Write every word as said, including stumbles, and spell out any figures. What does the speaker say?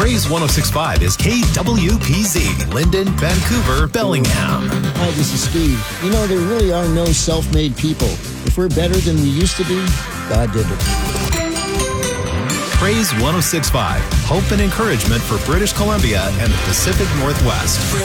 Praise one oh six point five is K W P Z, Linden, Vancouver, Bellingham. Hi, this is Steve. You know, there really are no self-made people. If we're better than we used to be, God did it. Praise one oh six point five, hope and encouragement for British Columbia and the Pacific Northwest.